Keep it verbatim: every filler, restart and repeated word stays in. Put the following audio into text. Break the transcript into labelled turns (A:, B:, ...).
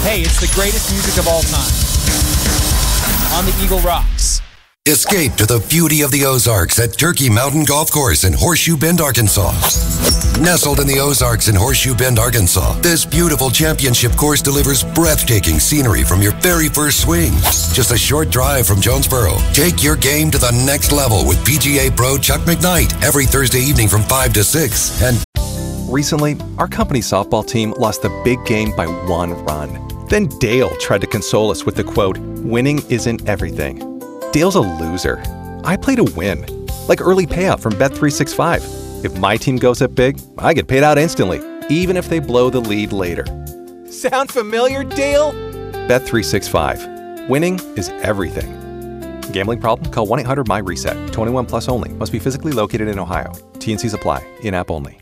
A: Hey, it's the greatest music of all time. On the Eagle Rocks.
B: Escape to the beauty of the Ozarks at Turkey Mountain Golf Course in Horseshoe Bend, Arkansas. Nestled in the Ozarks in Horseshoe Bend, Arkansas, this beautiful championship course delivers breathtaking scenery from your very first swing. Just a short drive from Jonesboro. Take your game to the next level with P G A Pro Chuck McKnight every Thursday evening from five to six. And
C: recently, our company softball team lost the big game by one run. Then Dale tried to console us with the quote, "Winning isn't everything." Dale's a loser. I play to win. Like early payout from Bet three sixty-five. If my team goes up big, I get paid out instantly, even if they blow the lead later. Sound familiar, Dale? Bet three sixty-five. Winning is everything. Gambling problem? Call one eight hundred M Y RESET. twenty-one plus only. Must be physically located in Ohio. T and Cs apply. In-app only.